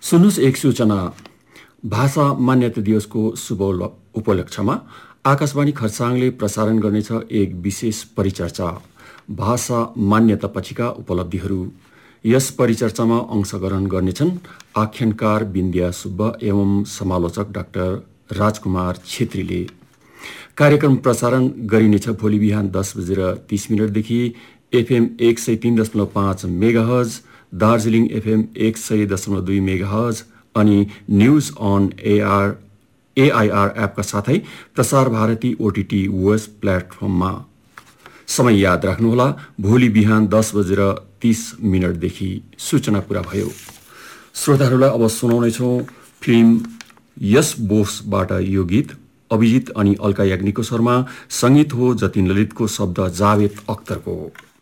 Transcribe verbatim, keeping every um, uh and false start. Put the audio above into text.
सुन्नुहोस् एक सूचना। भाषा मान्यता दिवसको शुभ उपलक्ष्यमा आकाशवाणी खरसाङले प्रसारण गर्नेछ एक विशेष परिचर्चा, भाषा मान्यता पछिका उपलब्धिहरू। यस परिचर्चामा अंशग्रहण गर्नेछन् आख्यानकार बिन्द्या सुब्बा एवं समालोचक डाक्टर राजकुमार छेत्रीले। कार्यक्रम प्रसारण गरिनेछ भोलि बिहान दस बजेर तीस मिनटदेखि एफएम एक सय तीन दशमलव पाँच मेगाहज, दार्जिलिङ एफएम एक सय दशमलव दुई मेगाहज अनि न्युज अन एआर एआईआर एपका साथै प्रसार भारती ओटीटी वेब प्लेटफर्ममा। समय याद राख्नुहोला, भोलि बिहान दस बजेर तीस मिनटदेखि। सूचना पूरा भयो। श्रोताहरूलाई अब सुनाउनेछौँ फिल्म यस बोसबाट यो गीत। अभिजित अनि अल्का याग्निकको स्वरमा, सङ्गीत हो जतिन ललितको, शब्द जावेद अख्तरको।